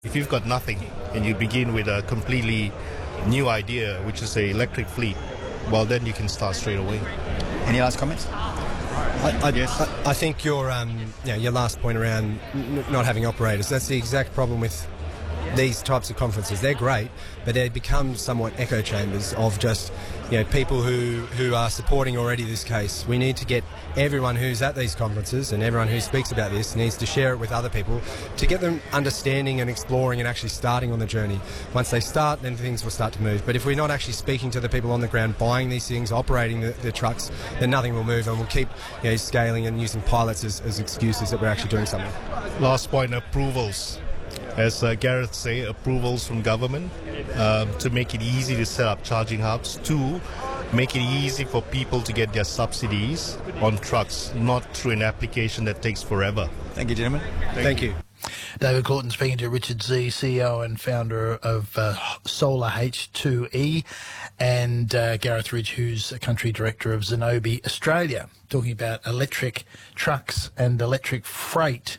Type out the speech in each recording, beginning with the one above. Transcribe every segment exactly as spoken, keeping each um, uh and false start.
If you've got nothing and you begin with a completely new idea, which is a electric fleet, well, then you can start straight away. Any last comments? I, I, yes. I, I think your um, you know, your last point around n- not having operators, that's the exact problem with these types of conferences. They're great, but they become somewhat echo chambers of just, you know, people who, who are supporting already this case. We need to get everyone who's at these conferences and everyone who speaks about this needs to share it with other people to get them understanding and exploring and actually starting on the journey. Once they start, then things will start to move. But if we're not actually speaking to the people on the ground buying these things, operating the, the trucks, then nothing will move, and we'll keep, you know, scaling and using pilots as, as excuses that we're actually doing something. Last point, approvals. As uh, Gareth say, approvals from government um, to make it easy to set up charging hubs. Two, make it easy for people to get their subsidies on trucks, not through an application that takes forever. Thank you, gentlemen. Thank, Thank you. you. David Courtin speaking to Richard Z, C E O and founder of uh, Solar H two E, and uh, Gareth Ridge, who's a country director of Zenobē Australia, talking about electric trucks and electric freight.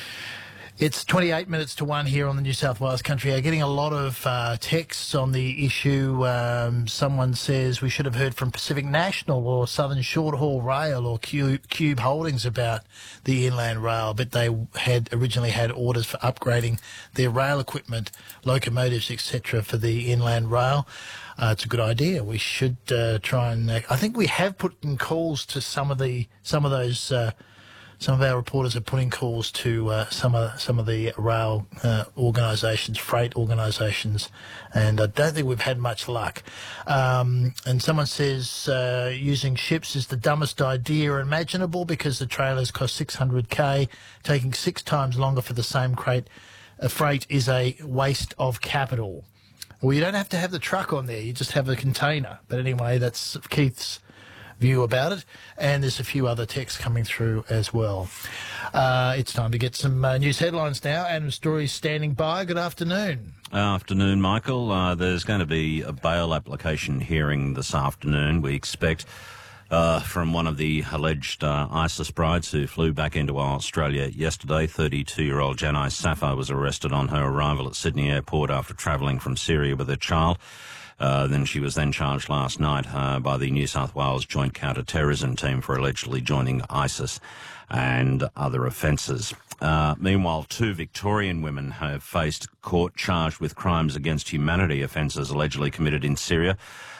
It's twenty-eight minutes to one here on the New South Wales Country Hour. Getting a lot of uh, texts on the issue. Um, someone says we should have heard from Pacific National or Southern Short Haul Rail or Cube, Cube Holdings about the Inland Rail, but they had originally had orders for upgrading their rail equipment, locomotives, et cetera, for the Inland Rail. Uh, it's a good idea. We should uh, try and. Uh, I think we have put in calls to some of the some of those. Uh, Some of our reporters are putting calls to uh, some of some of the rail uh, organisations, freight organisations, and I don't think we've had much luck. Um, and someone says uh, using ships is the dumbest idea imaginable because the trailers cost six hundred K. Taking six times longer for the same crate, uh, freight is a waste of capital. Well, you don't have to have the truck on there; you just have a container. But anyway, that's Keith's view about it, and there's a few other texts coming through as well. Uh, it's time to get some uh, news headlines now. Adam Story's standing by. Good afternoon. Afternoon, Michael. Uh, there's going to be a bail application hearing this afternoon, we expect, uh, from one of the alleged uh, ISIS brides who flew back into Australia yesterday. thirty-two-year-old Janai Safar was arrested on her arrival at Sydney Airport after travelling from Syria with her child. Uh, then she was then charged last night uh, by the New South Wales Joint Counter-Terrorism Team for allegedly joining ISIS and other offences. Uh, meanwhile, two Victorian women have faced court charged with crimes against humanity offences allegedly committed in Syria.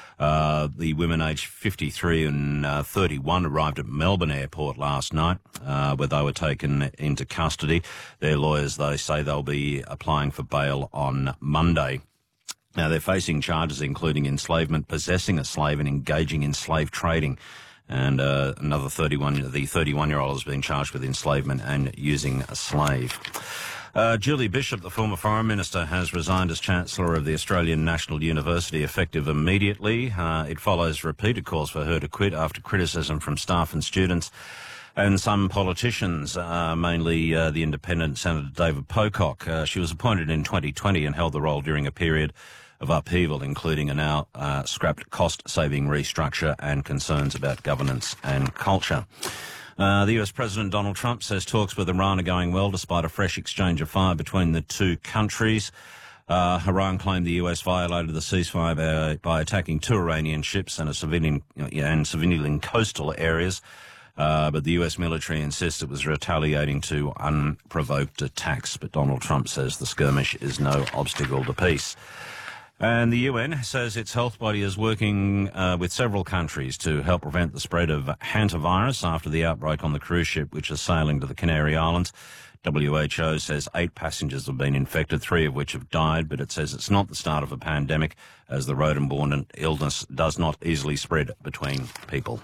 Uh, the women aged fifty-three and uh, thirty-one arrived at Melbourne Airport last night, uh, where they were taken into custody. Their lawyers, they say they'll be applying for bail on Monday. Now, they're facing charges including enslavement, possessing a slave and engaging in slave trading. And uh, another thirty-one, the thirty-one-year-old has been charged with enslavement and using a slave. Uh, Julie Bishop, the former Foreign Minister, has resigned as Chancellor of the Australian National University effective immediately. Uh, it follows repeated calls for her to quit after criticism from staff and students and some politicians, uh, mainly uh, the independent Senator David Pocock. Uh, she was appointed in twenty twenty and held the role during a period of upheaval, including a now uh, scrapped cost-saving restructure and concerns about governance and culture. Uh, the U S President Donald Trump says talks with Iran are going well despite a fresh exchange of fire between the two countries. Uh, Iran claimed the U S violated the ceasefire by, by attacking two Iranian ships and, a civilian, you know, and civilian coastal areas. Uh, but the U S military insists it was retaliating to unprovoked attacks. But Donald Trump says the skirmish is no obstacle to peace. And the U N says its health body is working uh, with several countries to help prevent the spread of hantavirus after the outbreak on the cruise ship which is sailing to the Canary Islands. W H O says eight passengers have been infected, three of which have died, but it says it's not the start of a pandemic as the rodent-borne illness does not easily spread between people.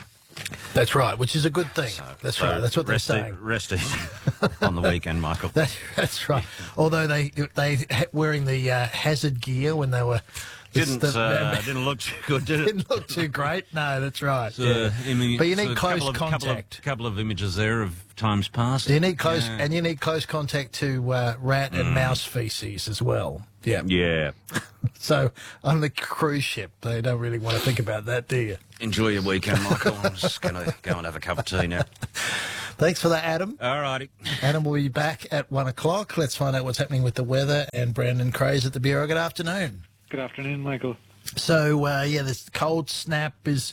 That's right, which is a good thing. So, that's so right. That's what they're saying. Rest easy on the weekend, Michael. That's, that's right. Although they they wearing the uh, hazard gear when they were didn't the, uh, didn't look too good, did it? Didn't look too great. No, that's right. So, yeah. I mean, but you need so close couple of, contact. Couple of, couple of images there of times past. You need close, yeah. and you need close contact to uh, rat and mm. mouse feces as well. Yeah. Yeah. So on the cruise ship, they don't really want to think about that, do you? Enjoy your weekend, Michael. I'm just going to go and have a cup of tea now. Thanks for that, Adam. All righty. Adam will be back at one o'clock. Let's find out what's happening with the weather. And Brandon Craze at the Bureau. Good afternoon. Good afternoon, Michael. So, uh, yeah, this cold snap is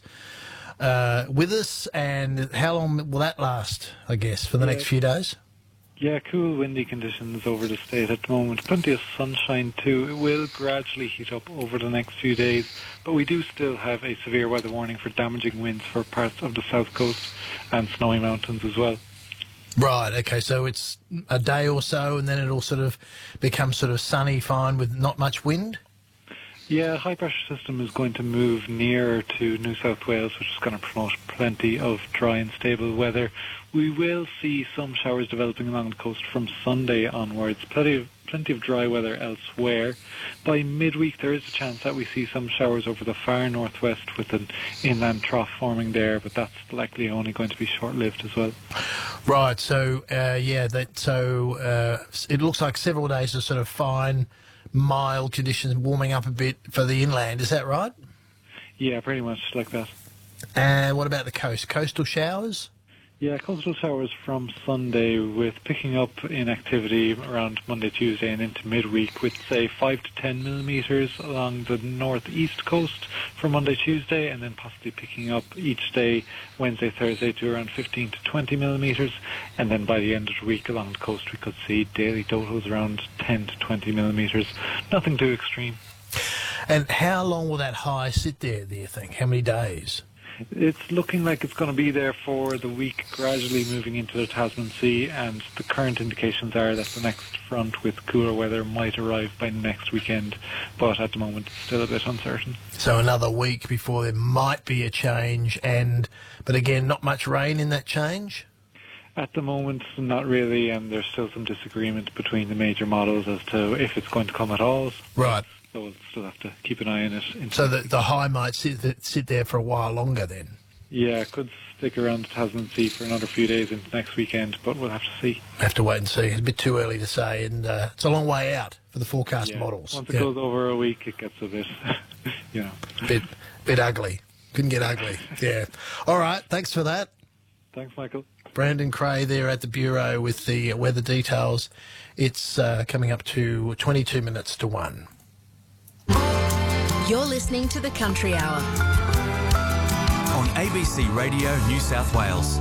uh, with us. And how long will that last, I guess, for the Yeah. next few days? Yeah, cool, windy conditions over the state at the moment. Plenty of sunshine too. It will gradually heat up over the next few days, but we do still have a severe weather warning for damaging winds for parts of the south coast and snowy mountains as well. Right, okay, so it's a day or so and then it'll sort of become sort of sunny, fine, with not much wind? Yeah, high pressure system is going to move nearer to New South Wales, which is going to promote plenty of dry and stable weather. We will see some showers developing along the coast from Sunday onwards. Plenty of plenty of dry weather elsewhere. By midweek, there is a chance that we see some showers over the far northwest with an inland trough forming there, but that's likely only going to be short-lived as well. Right, so, uh, yeah, that so uh, it looks like several days of sort of fine, mild conditions, warming up a bit for the inland. Is that right? Yeah, pretty much like that. And what about the coast? Coastal showers? Yeah, coastal showers from Sunday with picking up in activity around Monday, Tuesday and into midweek with, say, five to ten millimetres along the northeast coast for Monday, Tuesday, and then possibly picking up each day, Wednesday, Thursday, to around fifteen to twenty millimetres. And then by the end of the week along the coast we could see daily totals around ten to twenty millimetres. Nothing too extreme. And how long will that high sit there, do you think? How many days? It's looking like it's going to be there for the week, gradually moving into the Tasman Sea, and the current indications are that the next front with cooler weather might arrive by next weekend, but at the moment it's still a bit uncertain. So another week before there might be a change, and but again, not much rain in that change? At the moment, not really, and there's still some disagreement between the major models as to if it's going to come at all. Right. So we'll still have to keep an eye on it. So the, the high might sit, sit there for a while longer then? Yeah, it could stick around the Tasman Sea for another few days into next weekend, but we'll have to see. Have to wait and see. It's a bit too early to say, and uh, it's a long way out for the forecast Yeah, models. Once it Yeah. goes over a week, it gets a bit, you know. Bit, bit ugly. Couldn't get ugly. Yeah. All right. Thanks for that. Thanks, Michael. Brandon Cray there at the Bureau with the weather details. It's uh, coming up to twenty-two minutes to one. You're listening to the Country Hour on A B C Radio New South Wales.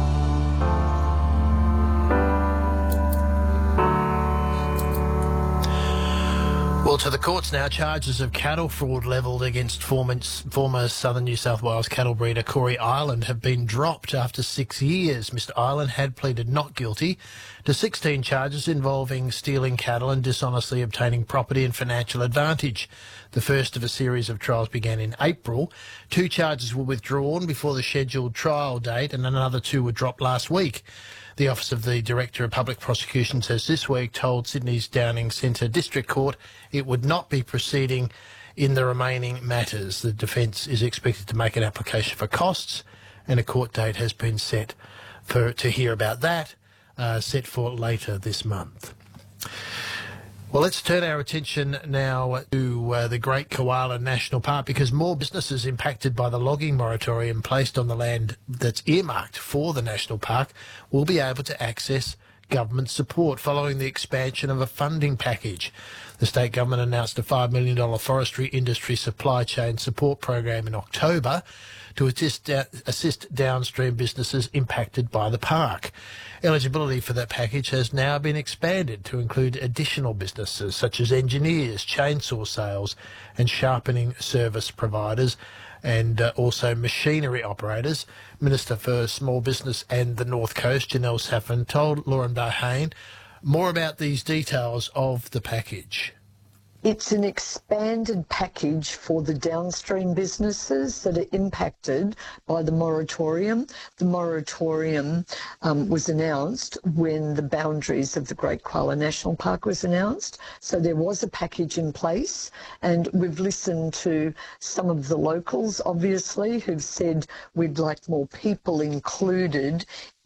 Well, to the courts now. Charges of cattle fraud levelled against former, former Southern New South Wales cattle breeder Corey Ireland have been dropped after six years. Mister Ireland had pleaded not guilty to sixteen charges involving stealing cattle and dishonestly obtaining property and financial advantage. The first of a series of trials began in April. Two charges were withdrawn before the scheduled trial date, and another two were dropped last week. The Office of the Director of Public Prosecutions has this week told Sydney's Downing Centre District Court it would not be proceeding in the remaining matters. The defence is expected to make an application for costs, and a court date has been set for to hear about that, uh, set for later this month. Well, let's turn our attention now to uh, the Great Koala National Park, because more businesses impacted by the logging moratorium placed on the land that's earmarked for the national park will be able to access government support following the expansion of a funding package. The state government announced a five million dollars forestry industry supply chain support program in October to assist, uh, assist downstream businesses impacted by the park. Eligibility for that package has now been expanded to include additional businesses such as engineers, chainsaw sales and sharpening service providers, and uh, also machinery operators. Minister for Small Business and the North Coast, Janelle Saffin, told Lauren Bahane more about these details of the package. It's an expanded package for the downstream businesses that are impacted by the moratorium. The moratorium um, was announced when the boundaries of the Great Koala National Park was announced. So there was a package in place, and we've listened to some of the locals, obviously, who've said we'd like more people included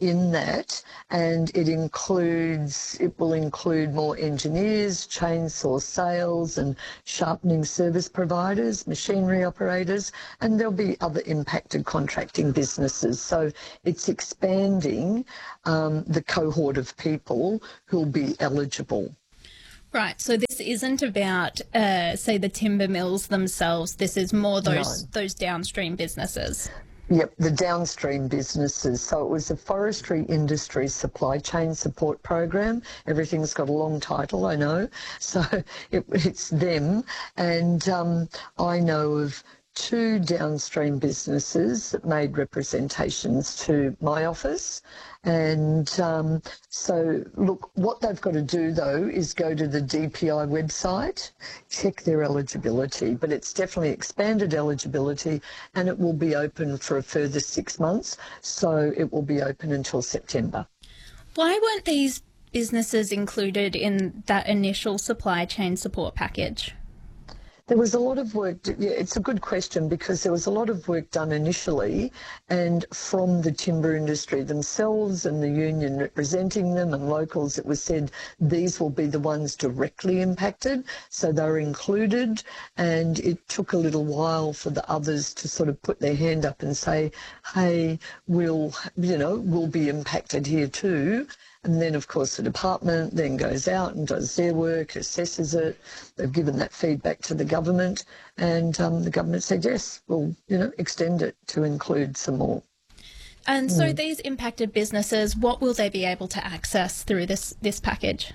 in that, and it includes, it will include more engineers, chainsaw sales and sharpening service providers, machinery operators, and there'll be other impacted contracting businesses. So it's expanding um, the cohort of people who'll be eligible. Right, so this isn't about, uh, say, the timber mills themselves. This is more those No. those downstream businesses. Yep, the downstream businesses. So it was a forestry industry supply chain support program. Everything's got a long title, I know. So it, it's them. And um, I know of two downstream businesses that made representations to my office. And um, so, look, what they've got to do, though, is go to the D P I website, check their eligibility. But it's definitely expanded eligibility, and it will be open for a further six months. So it will be open until September. Why weren't these businesses included in that initial supply chain support package? There was a lot of work, yeah, it's a good question, because there was a lot of work done initially, and from the timber industry themselves and the union representing them and locals, it was said these will be the ones directly impacted, so they were included, and it took a little while for the others to sort of put their hand up and say, hey, we'll, you know, we'll be impacted here too. And then, of course, the department then goes out and does their work, assesses it. They've given that feedback to the government, and um, the government said, yes, we'll, you know, extend it to include some more. And so mm. these impacted businesses, what will they be able to access through this, this package?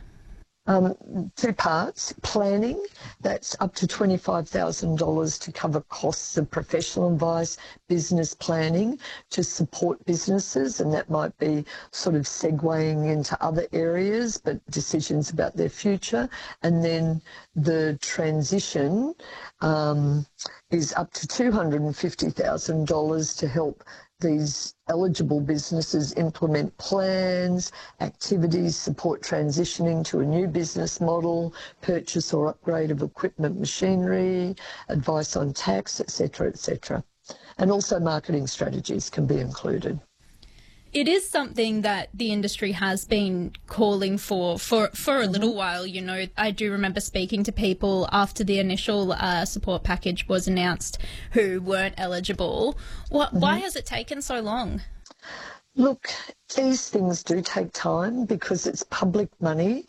Um, two parts. Planning, that's up to twenty-five thousand dollars to cover costs of professional advice, business planning to support businesses, and that might be sort of segueing into other areas, but decisions about their future. And then the transition um, is up to two hundred fifty thousand dollars to help these eligible businesses implement plans, activities, support transitioning to a new business model, purchase or upgrade of equipment, machinery, advice on tax, et cetera, et cetera. And also marketing strategies can be included. It is something that the industry has been calling for for, for a mm-hmm. little while. You know, I do remember speaking to people after the initial uh, support package was announced who weren't eligible. What, mm-hmm. Why has it taken so long? Look, these things do take time because it's public money,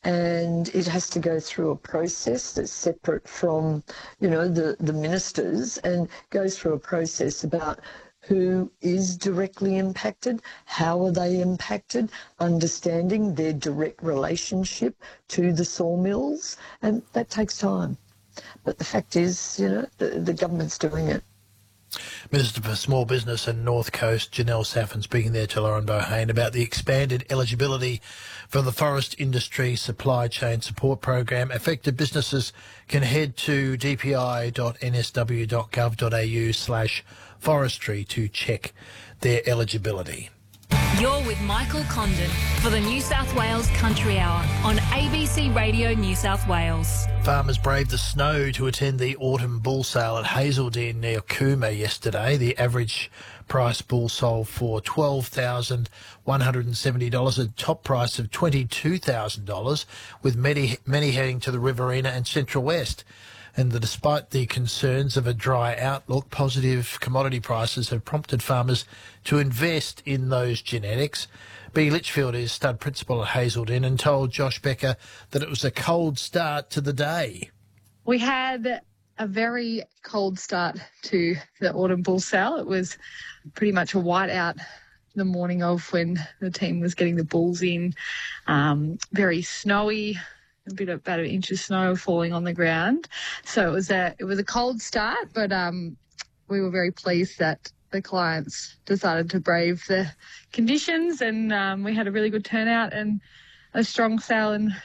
and it has to go through a process that's separate from, you know, the, the ministers, and goes through a process about who is directly impacted, how are they impacted, understanding their direct relationship to the sawmills, and that takes time. But the fact is, you know, the, the government's doing it. Minister for Small Business and North Coast, Janelle Saffin, speaking there to Lauren Bohane about the expanded eligibility for the Forest Industry Supply Chain Support Program. Affected businesses can head to d p i dot n s w dot gov dot a u slash forestry to check their eligibility. You're with Michael Condon for the New South Wales Country Hour on A B C Radio New South Wales. Farmers braved the snow to attend the autumn bull sale at Hazeldean near Cooma yesterday. The average price bull sold for twelve thousand one hundred seventy dollars, a top price of twenty-two thousand dollars, with many, many heading to the Riverina and Central West. And the, despite the concerns of a dry outlook, positive commodity prices have prompted farmers to invest in those genetics. B. Litchfield is stud principal at Hazeldean and told Josh Becker that it was a cold start to the day. We had a very cold start to the autumn bull sale. It was pretty much a whiteout the morning of when the team was getting the bulls in. Um, very snowy. A bit of, about an inch of snow falling on the ground. So it was a it was a cold start, but um, we were very pleased that the clients decided to brave the conditions, and um, we had a really good turnout and a strong sale and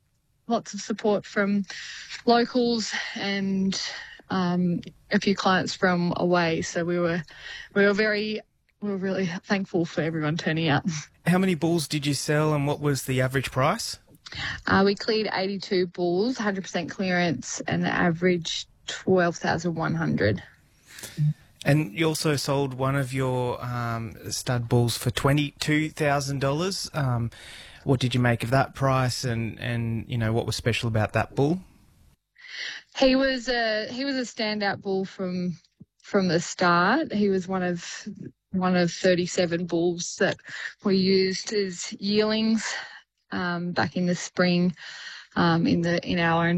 lots of support from locals and um, a few clients from away. So we were we were very we were really thankful for everyone turning out. How many bulls did you sell, and what was the average price? Uh, we cleared eighty-two bulls, one hundred percent clearance, and the average twelve thousand one hundred. And you also sold one of your um, stud bulls for twenty-two thousand dollars. Um, what did you make of that price, and, and you know what was special about that bull? He was a he was a standout bull from from the start. He was one of one of thirty-seven bulls that were used as yearlings um, back in the spring um, in the in our own